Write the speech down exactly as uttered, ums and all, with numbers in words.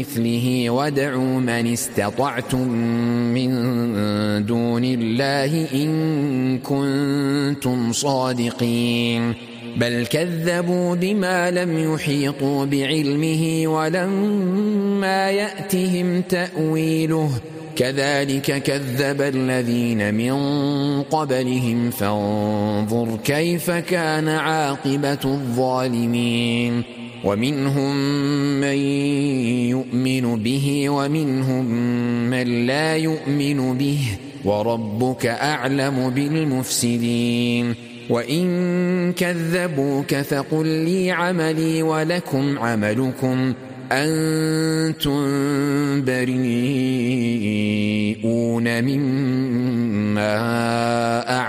مثله وادعوا من استطعتم من دون الله إن كنتم صادقين بل كذبوا بما لم يحيطوا بعلمه ولما يأتهم تأويله كذلك كذب الذين من قبلهم فانظر كيف كان عاقبة الظالمين ومنهم من يؤمن به ومنهم من لا يؤمن به وربك أعلم بالمفسدين وإن كذبوك فقل لي عملي ولكم عملكم أنتم بريئون مما أعلم